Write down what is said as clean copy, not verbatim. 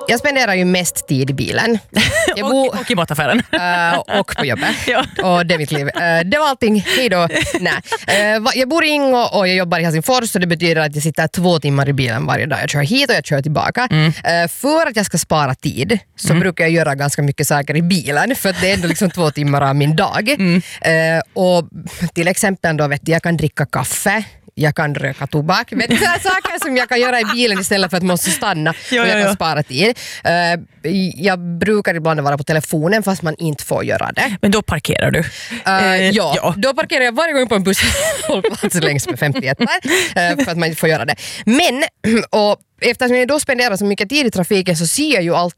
Jag spenderar ju mest tid i bilen. Och i mataffären. Och på jobbet. Ja. Och det är mitt liv. Det var allting. Hej då. Nej. Jag bor i Ingo och jag jobbar i Helsingfors, så det betyder att jag sitter 2 timmar i bilen varje dag. Jag kör hit och jag kör tillbaka. För att jag ska spara tid så brukar jag göra ganska mycket saker i bilen, för att det är ändå liksom 2 timmar av min dag. Och till exempel då, vet du, jag kan dricka kaffe. Jag kan röka tobak. Vet du, saker som jag kan göra i bilen istället för att måste stanna och jag kan spara tid. Jag brukar ibland vara på telefonen fast man inte får göra det. Men då parkerar du? Ja, då parkerar jag varje gång på en busshållplats längs med 51 för att man inte får göra det. Men, och eftersom jag då spenderar så mycket tid i trafiken så ser jag ju allt